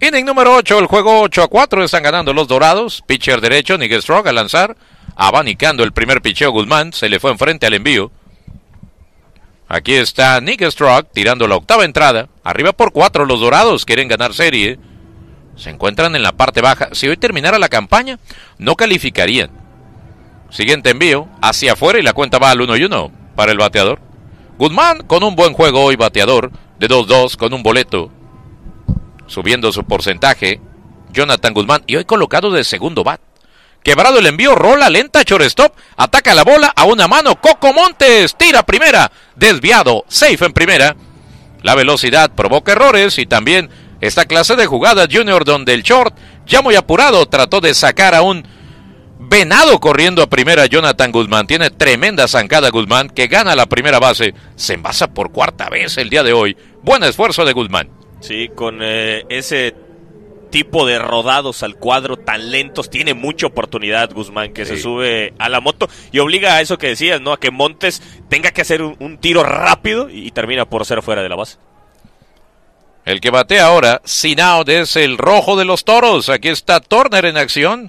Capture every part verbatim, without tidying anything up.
Inning número ocho, el juego ocho a cuatro, están ganando los Dorados. Pitcher derecho, Nick Strock a lanzar, abanicando el primer picheo Guzmán, se le fue enfrente al envío. Aquí está Nick Strock tirando la octava entrada, arriba por cuatro, los Dorados quieren ganar serie. Se encuentran en la parte baja, si hoy terminara la campaña, no calificarían. Siguiente envío, hacia afuera y la cuenta va al uno y uno para el bateador. Guzmán con un buen juego hoy, bateador de dos dos con un boleto, subiendo su porcentaje. Jonathan Guzmán, y hoy colocado de segundo bat. Quebrado el envío, rola lenta, shortstop, ataca la bola a una mano. Coco Montes tira primera, desviado, safe en primera. La velocidad provoca errores y también esta clase de jugadas, Junior, donde el short, ya muy apurado, trató de sacar a un venado corriendo a primera. Jonathan Guzmán tiene tremenda zancada Guzmán, que gana la primera base, se envasa por cuarta vez el día de hoy. Buen esfuerzo de Guzmán. Sí, con eh, ese tipo de rodados al cuadro tan lentos, tiene mucha oportunidad Guzmán, que sí. Se sube a la moto y obliga a eso que decías, ¿no? A que Montes tenga que hacer un, un tiro rápido y, y termina por ser fuera de la base. El que batea ahora, sin out, es el rojo de los Toros. Aquí está Turner en acción.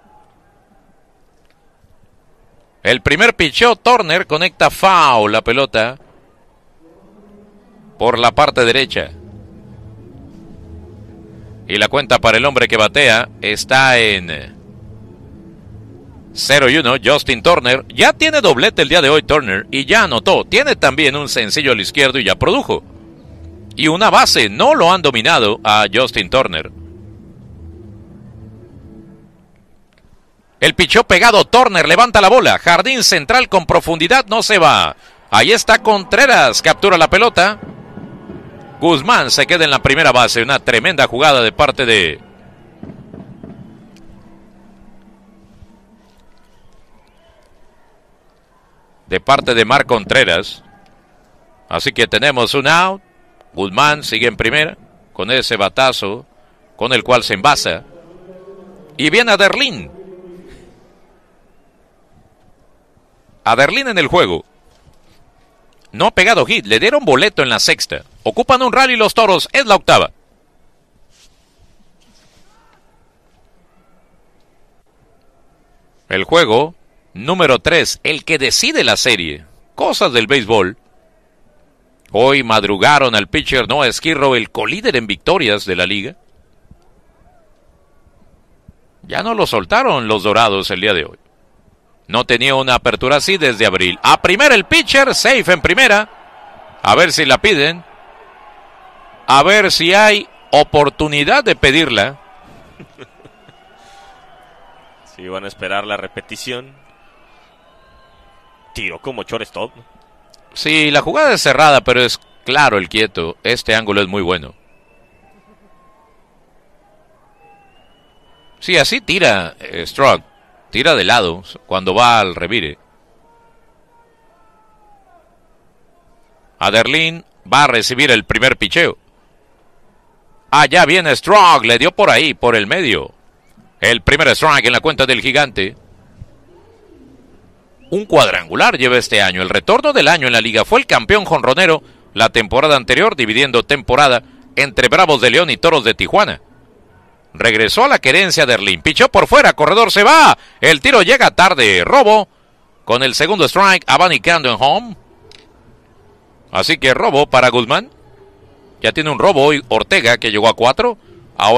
El primer picheo, Turner conecta foul la pelota por la parte derecha. Y la cuenta para el hombre que batea está en cero y uno. Justin Turner ya tiene doblete el día de hoy, Turner, y ya anotó. Tiene también un sencillo al izquierdo y ya produjo. Y una base, no lo han dominado a Justin Turner. El pichó pegado, Turner levanta la bola. Jardín central con profundidad, no se va. Ahí está Contreras, captura la pelota. Guzmán se queda en la primera base. Una tremenda jugada de parte de de parte de Marc Contreras. Así que tenemos un out. Guzmán sigue en primera con ese batazo con el cual se envasa. Y viene Aderlín. Aderlín en el juego. No ha pegado hit, le dieron boleto en la sexta. Ocupan un rally los Toros, es la octava. El juego número tres, el que decide la serie. Cosas del béisbol. Hoy madrugaron al pitcher Noah Esquirro, el colíder en victorias de la liga. Ya no lo soltaron los Dorados el día de hoy. No tenía una apertura así desde abril. A primera el pitcher, safe en primera. A ver si la piden. A ver si hay oportunidad de pedirla. Sí, van a esperar la repetición. Tiro como shortstop. Sí, la jugada es cerrada, pero es claro el quieto. Este ángulo es muy bueno. Sí, así tira eh, Strock. Tira de lado cuando va al revire. Aderlín va a recibir el primer picheo. Allá viene Strock, le dio por ahí, por el medio. El primer strike en la cuenta del gigante. Un cuadrangular lleva este año. El retorno del año en la liga. Fue el campeón jonronero la temporada anterior, dividiendo temporada entre Bravos de León y Toros de Tijuana. Regresó a la querencia de Aderlín. Pichó por fuera, corredor se va. El tiro llega tarde. Robo con el segundo strike, abanicando en home. Así que robo para Guzmán. Ya tiene un robo hoy Ortega, que llegó a cuatro.